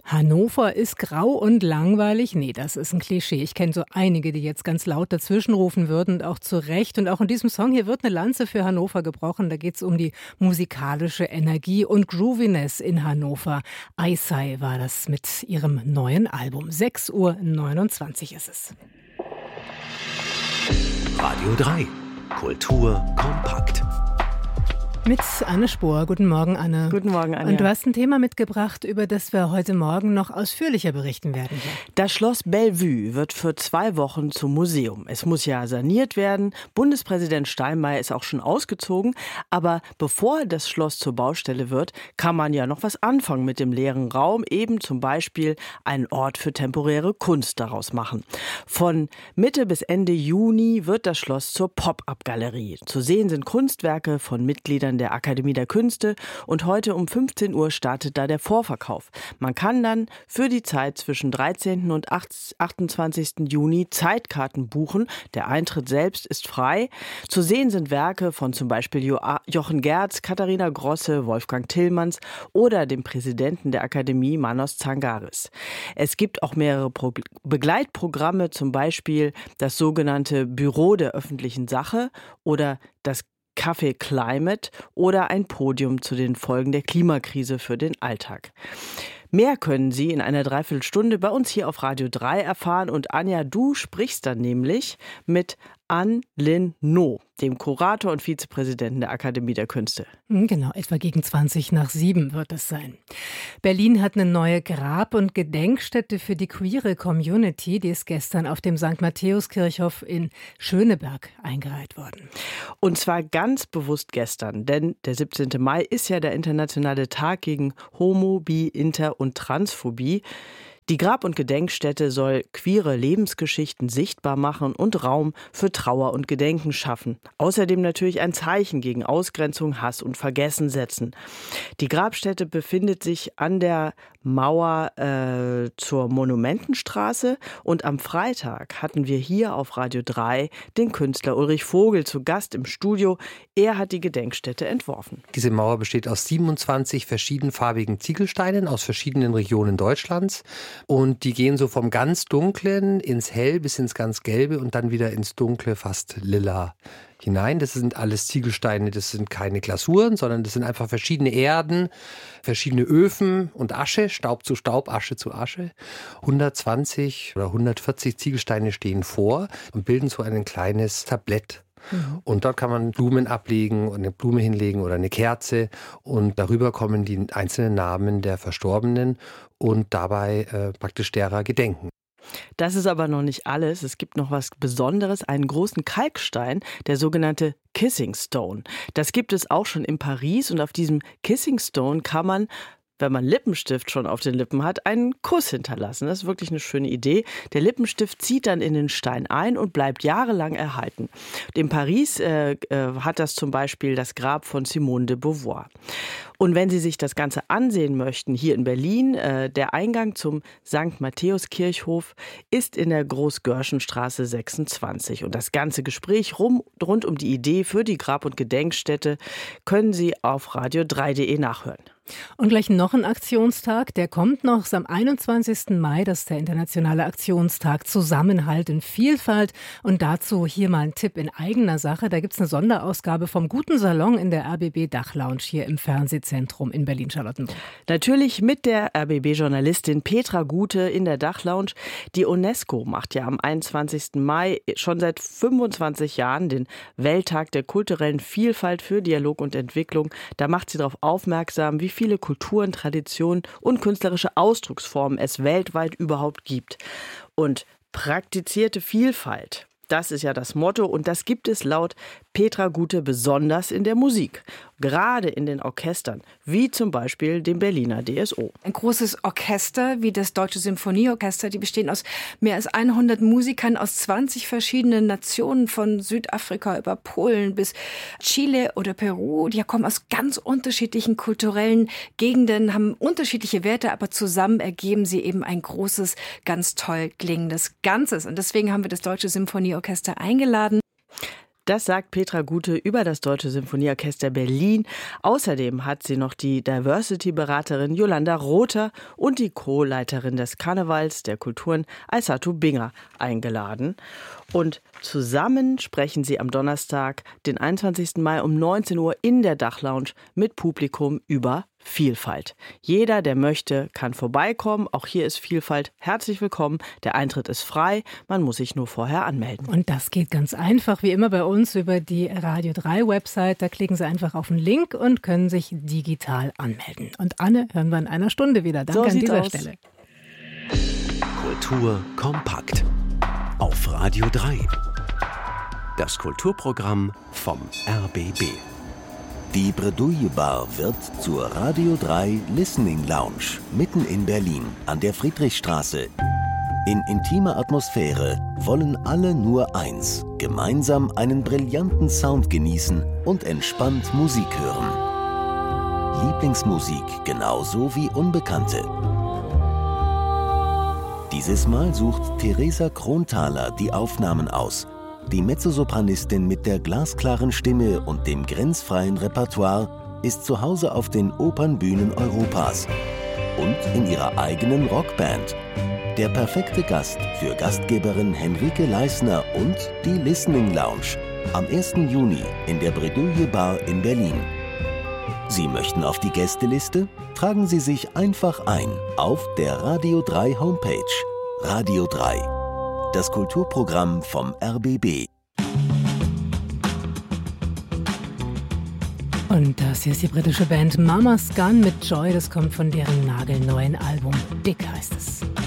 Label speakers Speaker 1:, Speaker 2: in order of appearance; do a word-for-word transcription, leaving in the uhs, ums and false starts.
Speaker 1: Hannover ist grau und langweilig. Nee, das ist ein Klischee. Ich kenne so einige, die jetzt ganz laut dazwischenrufen würden und auch zu Recht. Und auch in diesem Song hier wird eine Lanze für Hannover gebrochen. Da geht es um die musikalische Energie und Grooviness in Hannover. Eisei war das mit ihrem neuen Album. sechs Uhr neunundzwanzig ist es.
Speaker 2: Radio drei. Kultur kompakt.
Speaker 1: Mit Anne Spohr. Guten Morgen, Anne.
Speaker 3: Guten Morgen, Anja.
Speaker 1: Und du hast ein Thema mitgebracht, über das wir heute Morgen noch ausführlicher berichten werden.
Speaker 3: Das Schloss Bellevue wird für zwei Wochen zum Museum. Es muss ja saniert werden. Bundespräsident Steinmeier ist auch schon ausgezogen. Aber bevor das Schloss zur Baustelle wird, kann man ja noch was anfangen mit dem leeren Raum. Eben zum Beispiel einen Ort für temporäre Kunst daraus machen. Von Mitte bis Ende Juni wird das Schloss zur Pop-up-Galerie. Zu sehen sind Kunstwerke von Mitgliedern der Akademie der Künste und heute um fünfzehn Uhr startet da der Vorverkauf. Man kann dann für die Zeit zwischen dreizehnten und achtundzwanzigsten Juni Zeitkarten buchen. Der Eintritt selbst ist frei. Zu sehen sind Werke von zum Beispiel jo- Jochen Gerz, Katharina Grosse, Wolfgang Tillmanns oder dem Präsidenten der Akademie Manos Zangaris. Es gibt auch mehrere Pro- Begleitprogramme, zum Beispiel das sogenannte Büro der öffentlichen Sache oder das Café Climate oder ein Podium zu den Folgen der Klimakrise für den Alltag. Mehr können Sie in einer Dreiviertelstunde bei uns hier auf Radio drei erfahren. Und Anja, du sprichst dann nämlich mit An Lin No, dem Kurator und Vizepräsidenten der Akademie der Künste.
Speaker 1: Genau, etwa gegen zwanzig nach sieben wird es sein. Berlin hat eine neue Grab- und Gedenkstätte für die queere Community. Die ist gestern auf dem Sankt Matthäuskirchhof in Schöneberg eingeweiht worden.
Speaker 3: Und zwar ganz bewusst gestern, denn der siebzehnten Mai ist ja der internationale Tag gegen Homo-, Bi-, Inter- und Transphobie. Die Grab- und Gedenkstätte soll queere Lebensgeschichten sichtbar machen und Raum für Trauer und Gedenken schaffen. Außerdem natürlich ein Zeichen gegen Ausgrenzung, Hass und Vergessen setzen. Die Grabstätte befindet sich an der Mauer äh, zur Monumentenstraße und am Freitag hatten wir hier auf Radio drei den Künstler Ulrich Vogel zu Gast im Studio. Er hat die Gedenkstätte entworfen.
Speaker 4: Diese Mauer besteht aus siebenundzwanzig verschiedenfarbigen Ziegelsteinen aus verschiedenen Regionen Deutschlands. Und die gehen so vom ganz Dunklen ins Hell bis ins ganz Gelbe und dann wieder ins Dunkle, fast lila hinein. Das sind alles Ziegelsteine, das sind keine Glasuren, sondern das sind einfach verschiedene Erden, verschiedene Öfen und Asche, Staub zu Staub, Asche zu Asche. hundertzwanzig oder hundertvierzig Ziegelsteine stehen vor und bilden so ein kleines Tablett. Mhm. Und dort kann man Blumen ablegen und eine Blume hinlegen oder eine Kerze. Und darüber kommen die einzelnen Namen der Verstorbenen und dabei äh, praktisch derer gedenken.
Speaker 3: Das ist aber noch nicht alles. Es gibt noch was Besonderes, einen großen Kalkstein, der sogenannte Kissing Stone. Das gibt es auch schon in Paris und auf diesem Kissing Stone kann man, wenn man Lippenstift schon auf den Lippen hat, einen Kuss hinterlassen. Das ist wirklich eine schöne Idee. Der Lippenstift zieht dann in den Stein ein und bleibt jahrelang erhalten. In Paris äh, äh, hat das zum Beispiel das Grab von Simone de Beauvoir. Und wenn Sie sich das Ganze ansehen möchten, hier in Berlin, äh, der Eingang zum Sankt Matthäuskirchhof ist in der Großgörschenstraße sechsundzwanzig. Und das ganze Gespräch rum, rund um die Idee für die Grab- und Gedenkstätte können Sie auf radio drei punkt de nachhören.
Speaker 1: Und gleich noch ein Aktionstag, der kommt noch am einundzwanzigsten Mai, das ist der internationale Aktionstag Zusammenhalt in Vielfalt. Und dazu hier mal ein Tipp in eigener Sache. Da gibt es eine Sonderausgabe vom Guten Salon in der R B B Dachlounge hier im Fernsehzentrum in Berlin-Charlottenburg.
Speaker 3: Natürlich mit der R B B-Journalistin Petra Gute in der Dachlounge. Die UNESCO macht ja am einundzwanzigsten Mai schon seit fünfundzwanzig Jahren den Welttag der kulturellen Vielfalt für Dialog und Entwicklung. Da macht sie darauf aufmerksam, wie viele Kulturen, Traditionen und künstlerische Ausdrucksformen es weltweit überhaupt gibt. Und praktizierte Vielfalt, das ist ja das Motto und das gibt es laut Petra Gute besonders in der Musik. Gerade in den Orchestern, wie zum Beispiel dem Berliner D S O.
Speaker 5: Ein großes Orchester wie das Deutsche Symphonieorchester, die bestehen aus mehr als hundert Musikern aus zwanzig verschiedenen Nationen, von Südafrika über Polen bis Chile oder Peru. Die kommen aus ganz unterschiedlichen kulturellen Gegenden, haben unterschiedliche Werte, aber zusammen ergeben sie eben ein großes, ganz toll klingendes Ganzes. Und deswegen haben wir das Deutsche Symphonieorchester eingeladen.
Speaker 3: Das sagt Petra Gute über das Deutsche Symphonieorchester Berlin. Außerdem hat sie noch die Diversity-Beraterin Jolanda Rother und die Co-Leiterin des Karnevals der Kulturen Aissatu Binger eingeladen. Und zusammen sprechen sie am Donnerstag, den einundzwanzigsten Mai um neunzehn Uhr in der Dachlounge mit Publikum über Vielfalt. Jeder, der möchte, kann vorbeikommen. Auch hier ist Vielfalt herzlich willkommen. Der Eintritt ist frei. Man muss sich nur vorher anmelden.
Speaker 1: Und das geht ganz einfach, wie immer bei uns über die Radio drei Website. Da klicken Sie einfach auf den Link und können sich digital anmelden. Und Anne hören wir in einer Stunde wieder. Danke
Speaker 3: so
Speaker 1: an dieser
Speaker 3: aus.
Speaker 1: Stelle.
Speaker 2: Kultur kompakt auf Radio drei. Das Kulturprogramm vom R B B.
Speaker 6: Die Bredouille Bar wird zur Radio drei Listening Lounge mitten in Berlin an der Friedrichstraße. In intimer Atmosphäre wollen alle nur eins: gemeinsam einen brillanten Sound genießen und entspannt Musik hören. Lieblingsmusik genauso wie Unbekannte. Dieses Mal sucht Theresa Kronthaler die Aufnahmen aus. Die Mezzosopranistin mit der glasklaren Stimme und dem grenzfreien Repertoire ist zu Hause auf den Opernbühnen Europas und in ihrer eigenen Rockband. Der perfekte Gast für Gastgeberin Henrike Leisner und die Listening Lounge am ersten Juni in der Bredouille Bar in Berlin. Sie möchten auf die Gästeliste? Tragen Sie sich einfach ein auf der Radio drei Homepage. Radio drei. Das Kulturprogramm vom R B B.
Speaker 1: Und das hier ist die britische Band Mama's Gun mit Joy. Das kommt von deren nagelneuen Album. Dick heißt es.